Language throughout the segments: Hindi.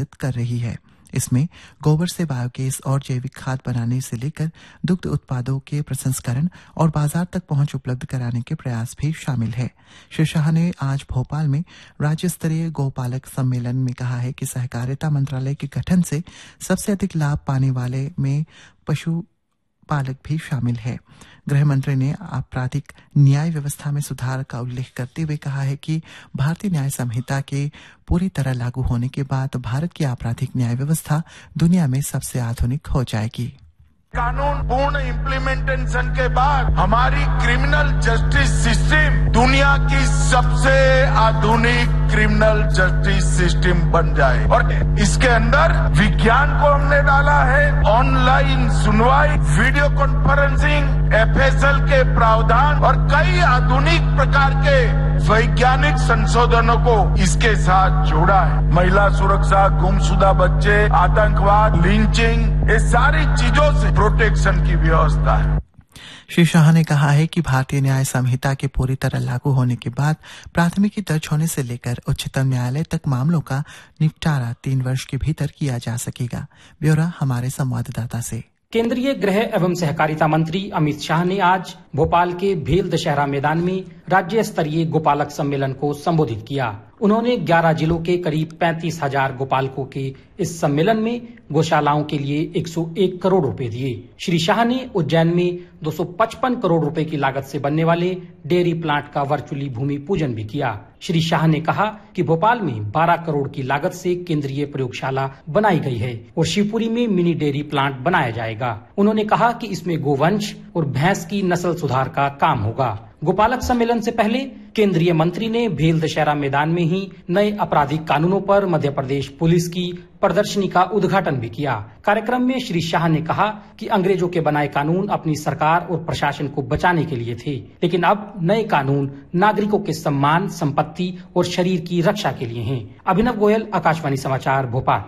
विकसित कर रही है। इसमें गोबर से बायोगैस और जैविक खाद बनाने से लेकर दुग्ध उत्पादों के प्रसंस्करण और बाजार तक पहुंच उपलब्ध कराने के प्रयास भी शामिल है। श्री शाह ने आज भोपाल में राज्य स्तरीय गौपालक सम्मेलन में कहा है कि सहकारिता मंत्रालय के गठन से सबसे अधिक लाभ पाने वाले में पशु पालक भी शामिल है। गृह मंत्री ने आपराधिक न्याय व्यवस्था में सुधार का उल्लेख करते हुए कहा है कि भारतीय न्याय संहिता के पूरी तरह लागू होने के बाद भारत की आपराधिक न्याय व्यवस्था दुनिया में सबसे आधुनिक हो जाएगी। कानून पूर्ण इम्प्लीमेंटेशन के बाद हमारी क्रिमिनल जस्टिस सिस्टम दुनिया की सबसे आधुनिक क्रिमिनल जस्टिस सिस्टम बन जाए और इसके अंदर विज्ञान को हमने डाला है। ऑनलाइन सुनवाई, वीडियो कॉन्फ्रेंसिंग, एफएसएल के प्रावधान और कई आधुनिक प्रकार के वैज्ञानिक संशोधनों को इसके साथ जोड़ा है। महिला सुरक्षा, गुमशुदा बच्चे, आतंकवाद, लिंचिंग, ये सारी चीजों से प्रोटेक्शन की व्यवस्था है। श्री शाह ने कहा है कि भारतीय न्याय संहिता के पूरी तरह लागू होने के बाद प्राथमिकी दर्ज होने से लेकर उच्चतम न्यायालय तक मामलों का निपटारा 3 वर्ष के भीतर किया जा सकेगा। ब्यौरा हमारे संवाददाता से। केंद्रीय गृह एवं सहकारिता मंत्री अमित शाह ने आज भोपाल के भेल दशहरा मैदान में राज्य स्तरीय गोपालक सम्मेलन को संबोधित किया। उन्होंने 11 जिलों के करीब 35,000 गोपालकों के इस सम्मेलन में गौशालाओं के लिए 101 करोड़ रुपए दिए। श्री शाह ने उज्जैन में 255 करोड़ रुपए की लागत से बनने वाले डेयरी प्लांट का वर्चुअली भूमि पूजन भी किया। श्री शाह ने कहा कि भोपाल में 12 करोड़ की लागत से केंद्रीय प्रयोगशाला बनाई गई है और शिवपुरी में मिनी डेयरी प्लांट बनाया जाएगा। उन्होंने कहा कि इसमें गोवंश और भैंस की नस्ल सुधार का काम होगा। गोपालक सम्मेलन से पहले केंद्रीय मंत्री ने भेल दशहरा मैदान में ही नए आपराधिक कानूनों पर मध्य प्रदेश पुलिस की प्रदर्शनी का उद्घाटन भी किया। कार्यक्रम में श्री शाह ने कहा कि अंग्रेजों के बनाए कानून अपनी सरकार और प्रशासन को बचाने के लिए थे, लेकिन अब नए कानून नागरिकों के सम्मान, संपत्ति और शरीर की रक्षा के लिए हैं। अभिनव गोयल, आकाशवाणी समाचार, भोपाल।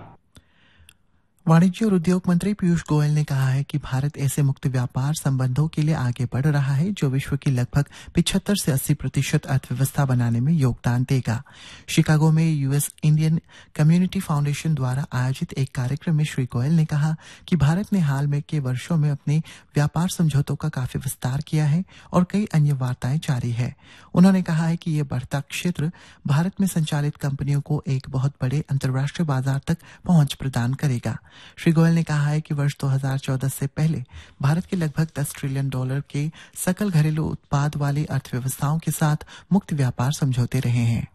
वाणिज्य और उद्योग मंत्री पीयूष गोयल ने कहा है कि भारत ऐसे मुक्त व्यापार संबंधों के लिए आगे बढ़ रहा है जो विश्व की लगभग 75 से 80% अर्थव्यवस्था बनाने में योगदान देगा। शिकागो में यूएस इंडियन कम्युनिटी फाउंडेशन द्वारा आयोजित एक कार्यक्रम में श्री गोयल ने कहा कि भारत ने हाल में के वर्षों में अपने व्यापार समझौतों का काफी विस्तार किया है और कई अन्य वार्ताएं जारी है। उन्होंने कहा है कि यह बढ़ता क्षेत्र भारत में संचालित कंपनियों को एक बहुत बड़े अंतर्राष्ट्रीय बाजार तक पहुंच प्रदान करेगा। श्री गोयल ने कहा है कि वर्ष 2014 से पहले भारत के लगभग $10 ट्रिलियन के सकल घरेलू उत्पाद वाली अर्थव्यवस्थाओं के साथ मुक्त व्यापार समझौते रहे हैं।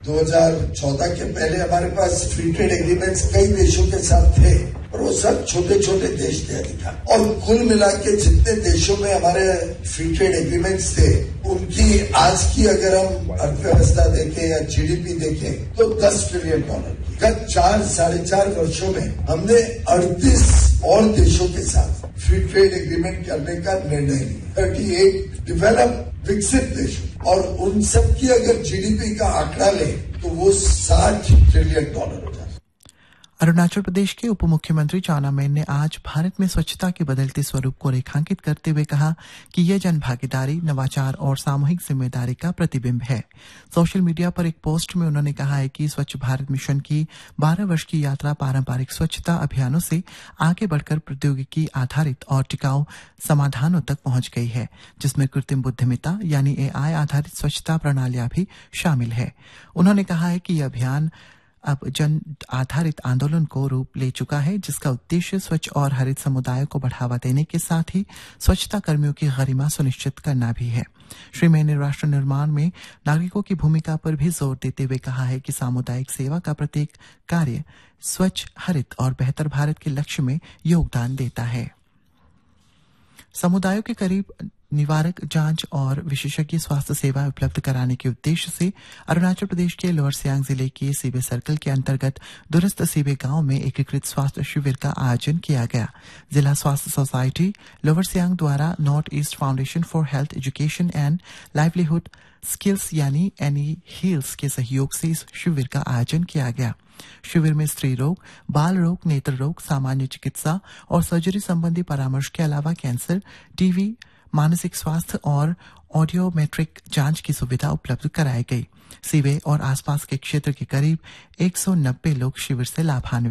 2014 के पहले हमारे पास फ्री ट्रेड एग्रीमेंट्स कई देशों के साथ थे और वो सब छोटे छोटे देश थे अधिकार, और कुल मिला के जितने देशों में हमारे फ्री ट्रेड एग्रीमेंट्स थे उनकी आज की अगर हम अर्थव्यवस्था देखें या जीडीपी देखें तो $10 ट्रिलियन। गत 4-4.5 वर्षों में हमने 38 और देशों के साथ फ्री ट्रेड एग्रीमेंट करने का निर्णय लिया। 38 डेवलप विकसित देश, और उन सब की अगर जीडीपी का आंकड़ा ले तो वो $60 ट्रिलियन हो जाए। अरुणाचल प्रदेश के उप मुख्यमंत्री चाउना मेन ने आज भारत में स्वच्छता के बदलते स्वरूप को रेखांकित करते हुए कहा कि यह जनभागीदारी, नवाचार और सामूहिक जिम्मेदारी का प्रतिबिंब है। सोशल मीडिया पर एक पोस्ट में उन्होंने कहा है कि स्वच्छ भारत मिशन की 12 वर्ष की यात्रा पारंपरिक स्वच्छता अभियानों से आगे बढ़कर प्रौद्योगिकी आधारित और टिकाऊ समाधानों तक पहुंच गई है, जिसमें कृत्रिम बुद्धिमत्ता यानी AI आधारित स्वच्छता प्रणालियां भी शामिल है। उन्होंने कहा है कि यह अभियान अब जन आधारित आंदोलन को रूप ले चुका है, जिसका उद्देश्य स्वच्छ और हरित समुदायों को बढ़ावा देने के साथ ही स्वच्छता कर्मियों की गरिमा सुनिश्चित करना भी है। श्री मैन ने राष्ट्र निर्माण में नागरिकों की भूमिका पर भी जोर देते हुए कहा है कि सामुदायिक सेवा का प्रत्येक कार्य स्वच्छ, हरित और बेहतर भारत के लक्ष्य में योगदान देता है। समुदायों के करीब निवारक जांच और विशेषज्ञ स्वास्थ्य सेवा उपलब्ध कराने के उद्देश्य से अरुणाचल प्रदेश के लोअर सियांग जिले के सीबे सर्कल के अंतर्गत दूरस्थ सीबे गांव में एकीकृत स्वास्थ्य शिविर का आयोजन किया गया। जिला स्वास्थ्य सोसाइटी लोअर सियांग द्वारा north east foundation for health education and livelihood skills यानी एनी हील्स के सहयोग से इस शिविर का आयोजन किया गया। शिविर में स्त्री रोग, बाल रोग, नेत्र रोग, सामान्य चिकित्सा और सर्जरी संबंधी परामर्श के अलावा कैंसर, टीवी, मानसिक स्वास्थ्य और ऑडियोमेट्रिक जांच की सुविधा उपलब्ध कराई गई। सीबे और आसपास के क्षेत्र के करीब 190 लोग शिविर से लाभान्वित